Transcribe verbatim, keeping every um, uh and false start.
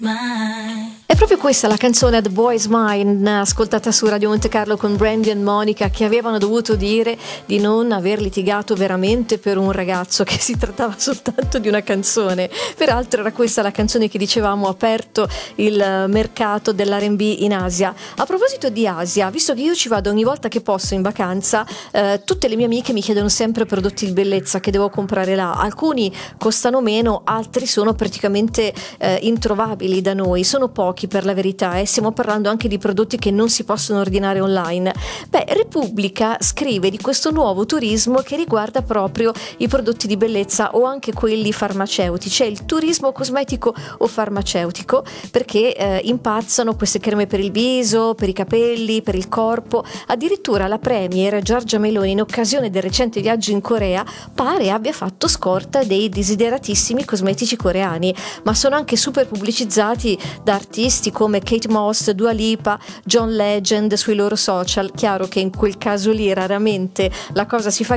È proprio questa la canzone The Boy's Mine, ascoltata su Radio Monte Carlo con Brandy e Monica, che avevano dovuto dire di non aver litigato veramente per un ragazzo, che si trattava soltanto di una canzone. Peraltro era questa la canzone che dicevamo ha aperto il mercato dell'R and B in Asia. A proposito di Asia, visto che io ci vado ogni volta che posso in vacanza, eh, tutte le mie amiche mi chiedono sempre prodotti di bellezza che devo comprare là. Alcuni costano meno, altri sono praticamente eh, introvabili da noi, sono pochi per la verità, e eh. stiamo parlando anche di prodotti che non si possono ordinare online. Beh, Repubblica scrive di questo nuovo turismo che riguarda proprio i prodotti di bellezza o anche quelli farmaceutici, cioè il turismo cosmetico o farmaceutico, perché eh, impazzano queste creme per il viso, per i capelli, per il corpo. Addirittura la premier Giorgia Meloni, in occasione del recente viaggio in Corea, pare abbia fatto scorta dei desideratissimi cosmetici coreani, ma sono anche super pubblicizzati da artisti come Kate Moss, Dua Lipa, John Legend sui loro social. Chiaro che in quel caso lì raramente la cosa si fa